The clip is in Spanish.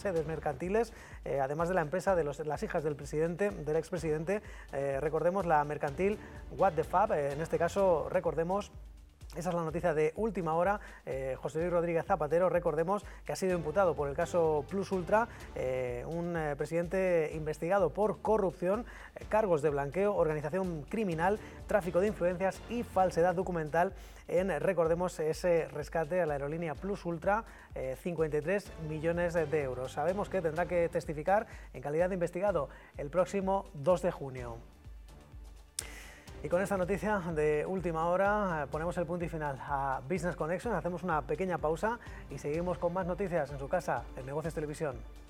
sedes mercantiles, además de la empresa de las hijas del presidente, del expresidente. Recordemos la mercantil What the Fab, en este caso recordemos. Esa es la noticia de última hora. José Luis Rodríguez Zapatero, recordemos que ha sido imputado por el caso Plus Ultra, un presidente investigado por corrupción, cargos de blanqueo, organización criminal, tráfico de influencias y falsedad documental en, recordemos, ese rescate a la aerolínea Plus Ultra, 53 millones de euros. Sabemos que tendrá que testificar en calidad de investigado el próximo 2 de junio. Y con esta noticia de última hora ponemos el punto y final a Business Connection, hacemos una pequeña pausa y seguimos con más noticias en su casa, en Negocios Televisión.